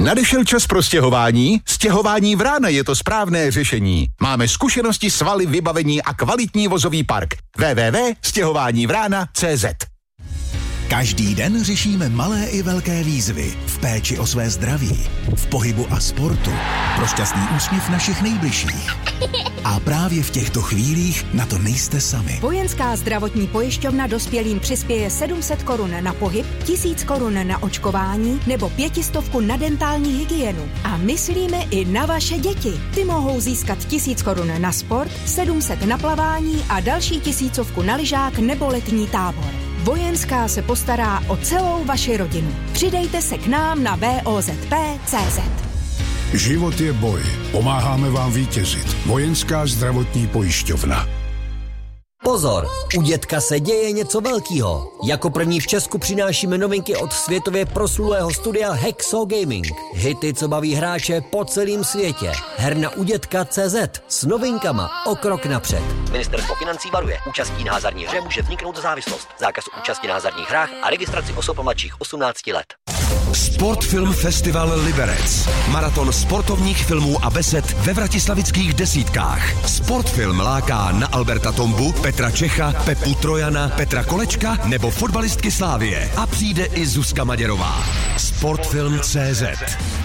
Nadešel čas pro stěhování? Stěhování Vrána je to správné řešení. Máme zkušenosti, svaly, vybavení a kvalitní vozový park. www.stěhovánívrana.cz. Každý den řešíme malé i velké výzvy v péči o své zdraví, v pohybu a sportu, pro šťastný úsměv našich nejbližších. A právě v těchto chvílích na to nejste sami. Vojenská zdravotní pojišťovna dospělým přispěje 700 korun na pohyb, 1000 korun na očkování nebo 500 na dentální hygienu. A myslíme i na vaše děti. Ty mohou získat 1000 korun na sport, 700 na plavání a další 1000 na lyžák nebo letní tábor. Vojenská se postará o celou vaši rodinu. Přidejte se k nám na vozp.cz. Život je boj. Pomáháme vám vítězit. Vojenská zdravotní pojišťovna. Pozor, u dětka se děje něco velkýho. Jako první v Česku přinášíme novinky od světově proslulého studia Hexo Gaming. Hity, co baví hráče po celém světě. Herna u dětka.cz s novinkama o krok napřed. Ministerstvo financí varuje. Účastí na hazardní hře může vzniknout závislost. Zákaz účasti na hazardních hrách a registraci osob mladších 18 let. Sportfilm Festival Liberec. Maraton sportovních filmů a besed ve vratislavických desítkách. Sportfilm láká na Alberta Tombu, Petra Čecha, Pepu Trojana, Petra Kolečka nebo fotbalistky Slávie. A přijde i Zuzka Maděrová. Sportfilm.cz.